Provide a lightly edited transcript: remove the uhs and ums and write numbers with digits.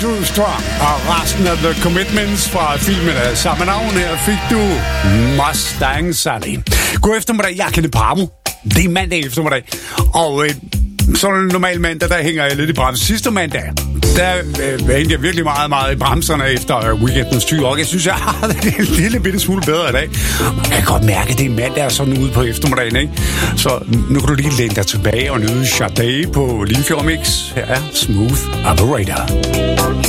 Too Strong, og resten af The Commitments fra filmen af samme navn. Her fik du Mustang Sally. God eftermiddag, jeg er Kenneth Parmo. Det er mandag eftermiddag, og sådan en normal mandag, der hænger jeg lidt i bremsen. Sidste mandag, der hængte jeg virkelig meget i bremserne efter weekendens tyre, og jeg synes, jeg har det en lille bitte smule bedre i dag. Jeg kan godt mærke, at det er mandag sådan ude på eftermiddagen, ikke? Så nu kan du lige læne dig tilbage og nyde Sade på Limfjord Mix. Her er Smooth Operator.